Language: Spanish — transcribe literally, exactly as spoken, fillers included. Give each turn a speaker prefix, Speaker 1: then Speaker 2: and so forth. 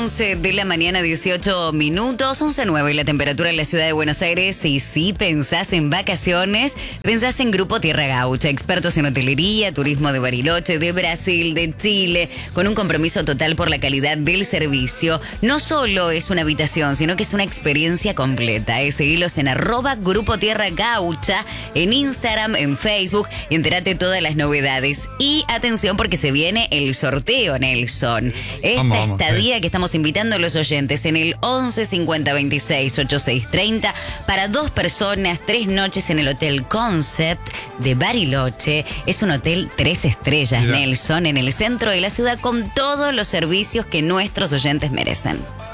Speaker 1: once de la mañana, dieciocho minutos, once nueve la temperatura en la ciudad de Buenos Aires. Y si pensás en vacaciones, pensás en Grupo Tierra Gaucha, expertos en hotelería, turismo de Bariloche, de Brasil, de Chile, con un compromiso total por la calidad del servicio. No solo es una habitación, sino que es una experiencia completa. Eh, seguilos en arroba Grupo Tierra Gaucha, en Instagram, en Facebook, y entérate todas las novedades. Y atención porque se viene el sorteo, Nelson. Esta
Speaker 2: Vamos, vamos,
Speaker 1: estadía que estamos invitando a los oyentes en el once cincuenta veintiséis ochenta y seis treinta para dos personas, tres noches en el Hotel Concept de Bariloche. Es un hotel tres estrellas,
Speaker 2: Mira.
Speaker 1: Nelson, en el centro de la ciudad con todos los servicios que nuestros oyentes merecen.